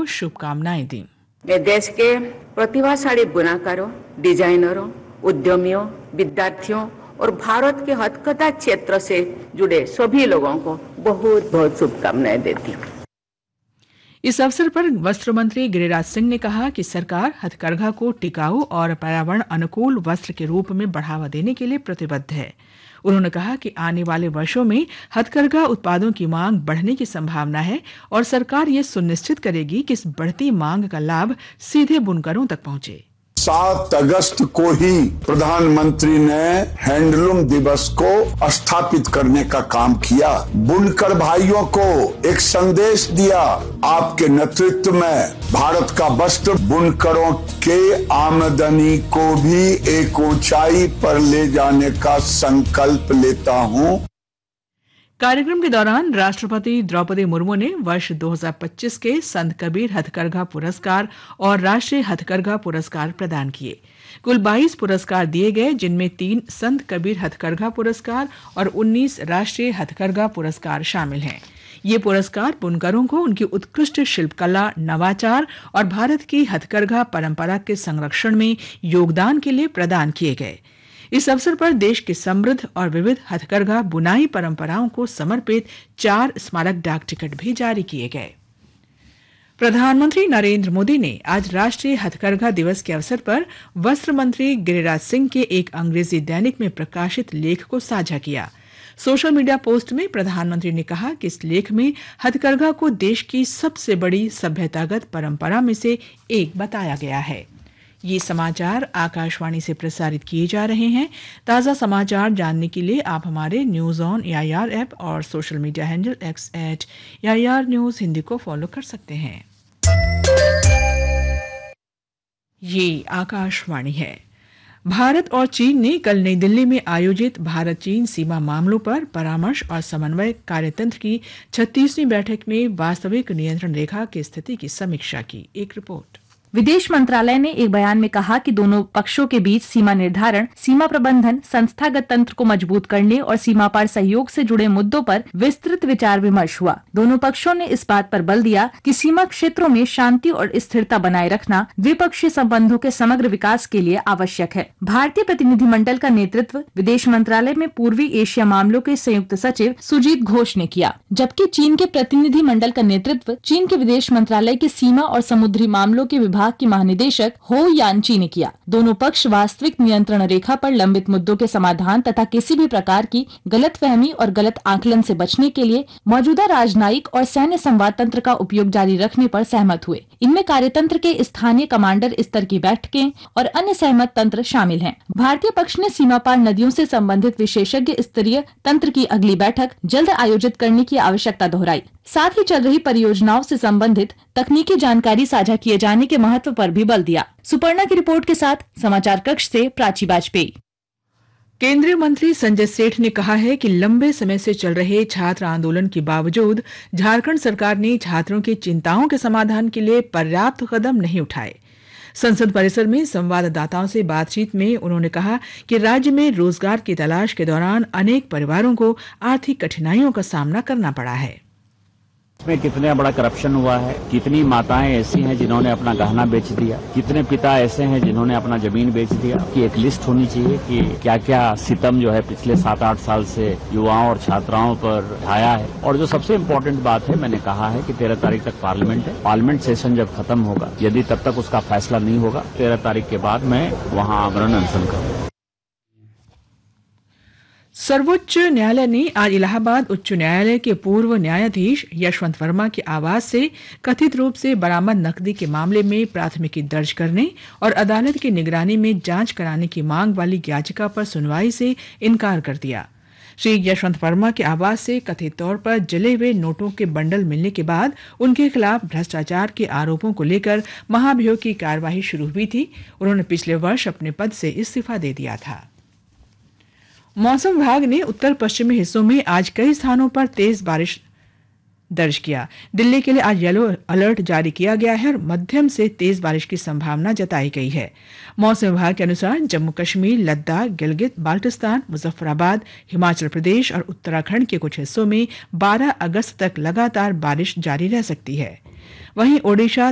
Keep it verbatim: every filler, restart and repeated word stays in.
को शुभकामनाएं दी। मैं देश के प्रतिभाशाली बुनाकारों, डिजाइनरों, उद्यमियों, विद्यार्थियों और भारत के हथकरघा क्षेत्र से जुड़े सभी लोगों को बहुत बहुत शुभकामनाएं देती हूँ। इस अवसर पर वस्त्र मंत्री गिरिराज सिंह ने कहा कि सरकार हथकरघा को टिकाऊ और पर्यावरण अनुकूल वस्त्र के रूप में बढ़ावा देने के लिए प्रतिबद्ध है। उन्होंने कहा कि आने वाले वर्षों में हथकरघा उत्पादों की मांग बढ़ने की संभावना है और सरकार ये सुनिश्चित करेगी कि इस बढ़ती मांग का लाभ सीधे बुनकरों तक पहुंचे। सात अगस्त को ही प्रधानमंत्री ने हैंडलूम दिवस को स्थापित करने का काम किया। बुनकर भाइयों को एक संदेश दिया, आपके नेतृत्व में भारत का वस्त्र बुनकरों के आमदनी को भी एक ऊंचाई पर ले जाने का संकल्प लेता हूं। कार्यक्रम के दौरान राष्ट्रपति द्रौपदी मुर्मू ने वर्ष दो हज़ार पच्चीस के संत कबीर हथकरघा पुरस्कार और राष्ट्रीय हथकरघा पुरस्कार प्रदान किए। कुल बाईस पुरस्कार दिए गए, जिनमें तीन संत कबीर हथकरघा पुरस्कार और उन्नीस राष्ट्रीय हथकरघा पुरस्कार शामिल हैं। ये पुरस्कार बुनकरों को उनकी उत्कृष्ट शिल्पकला, नवाचार और भारत की हथकरघा परंपरा के संरक्षण में योगदान के लिए प्रदान किए गए। इस अवसर पर देश की समृद्ध और विविध हथकरघा बुनाई परंपराओं को समर्पित चार स्मारक डाक टिकट भी जारी किए गए। प्रधानमंत्री नरेंद्र मोदी ने आज राष्ट्रीय हथकरघा दिवस के अवसर पर वस्त्र मंत्री गिरिराज सिंह के एक अंग्रेजी दैनिक में प्रकाशित लेख को साझा किया। सोशल मीडिया पोस्ट में प्रधानमंत्री ने कहा कि इस लेख में हथकरघा को देश की सबसे बड़ी सभ्यतागत परंपरा में से एक बताया गया है। ये समाचार आकाशवाणी से प्रसारित किए जा रहे हैं। ताज़ा समाचार जानने के लिए आप हमारे न्यूज ऑन एआईआर ऐप और social media handle x eight AIR news Hindi को फॉलो कर सकते हैं। ये आकाशवाणी है। भारत और चीन ने कल नई दिल्ली में आयोजित भारत चीन सीमा मामलों पर परामर्श और समन्वय कार्यतंत्र की छत्तीसवीं बैठक में वास्तविक नियंत्रण रेखा की स्थिति की समीक्षा की। एक रिपोर्ट। विदेश मंत्रालय ने एक बयान में कहा कि दोनों पक्षों के बीच सीमा निर्धारण, सीमा प्रबंधन, संस्थागत तंत्र को मजबूत करने और सीमा पार सहयोग से जुड़े मुद्दों पर विस्तृत विचार विमर्श हुआ। दोनों पक्षों ने इस बात पर बल दिया कि सीमा क्षेत्रों में शांति और स्थिरता बनाए रखना द्विपक्षीय संबंधों के समग्र विकास के लिए आवश्यक है। भारतीय प्रतिनिधिमंडल का नेतृत्व विदेश मंत्रालय में पूर्वी एशिया मामलों के संयुक्त सचिव सुजीत घोष ने किया, जबकि चीन के प्रतिनिधिमंडल का नेतृत्व चीन के विदेश मंत्रालय के सीमा और समुद्री मामलों के विभाग की महानिदेशक हो यानची ने किया। दोनों पक्ष वास्तविक नियंत्रण रेखा पर लंबित मुद्दों के समाधान तथा किसी भी प्रकार की गलतफहमी और गलत आकलन से बचने के लिए मौजूदा राजनयिक और सैन्य संवाद तंत्र का उपयोग जारी रखने पर सहमत हुए। इनमें कार्यतंत्र के स्थानीय कमांडर स्तर की बैठकें और अन्य सहमत तंत्र शामिल हैं। भारतीय पक्ष ने सीमा पार नदियों से संबंधित विशेषज्ञ स्तरीय तंत्र की अगली बैठक जल्द आयोजित करने की आवश्यकता दोहराई। साथ ही चल रही परियोजनाओं से संबंधित तकनीकी जानकारी साझा किए जाने के महत्व पर भी बल दिया। सुपर्णा की रिपोर्ट के साथ समाचार कक्ष से प्राची वाजपेयी। केंद्रीय मंत्री संजय सेठ ने कहा है कि लंबे समय से चल रहे छात्र आंदोलन के बावजूद झारखंड सरकार ने छात्रों की चिंताओं के समाधान के लिए पर्याप्त कदम नहीं उठाए। संसद परिसर में संवाददाताओं से बातचीत में उन्होंने कहा कि राज्य में रोजगार की तलाश के दौरान अनेक परिवारों को आर्थिक कठिनाइयों का सामना करना पड़ा है। इसमें कितने बड़ा करप्शन हुआ है, कितनी माताएं ऐसी हैं जिन्होंने अपना गहना बेच दिया, कितने पिता ऐसे हैं जिन्होंने अपना जमीन बेच दिया। की एक लिस्ट होनी चाहिए कि क्या क्या सितम जो है पिछले सात आठ साल से युवाओं और छात्राओं पर ढाया है। और जो सबसे इम्पोर्टेंट बात है, मैंने कहा है कि तेरह तारीख तक पार्लियामेंट है। पार्लियामेंट सेशन जब खत्म होगा, यदि तब तक उसका फैसला नहीं होगा, तेरह तारीख के बाद मैं वहाँ आमरण अनशन करूंगा। सर्वोच्च न्यायालय ने आज इलाहाबाद उच्च न्यायालय के पूर्व न्यायाधीश यशवंत वर्मा के आवास से कथित रूप से बरामद नकदी के मामले में प्राथमिकी दर्ज करने और अदालत की निगरानी में जांच कराने की मांग वाली याचिका पर सुनवाई से इनकार कर दिया। श्री यशवंत वर्मा के आवास से कथित तौर पर जले हुए नोटों के बंडल मिलने के बाद उनके खिलाफ भ्रष्टाचार के आरोपों को लेकर महाभियोग की कार्यवाही शुरू हुई थी। उन्होंने पिछले वर्ष अपने पद से इस्तीफा दे दिया था। मौसम विभाग ने उत्तर पश्चिमी हिस्सों में आज कई स्थानों पर तेज बारिश दर्ज किया। दिल्ली के लिए आज येलो अलर्ट जारी किया गया है और मध्यम से तेज बारिश की संभावना जताई गई है। मौसम विभाग के अनुसार जम्मू कश्मीर, लद्दाख, गिलगित बाल्टिस्तान, मुजफ्फराबाद, हिमाचल प्रदेश और उत्तराखंड के कुछ हिस्सों में बारह अगस्त तक लगातार बारिश जारी रह सकती है। वहीं ओडिशा,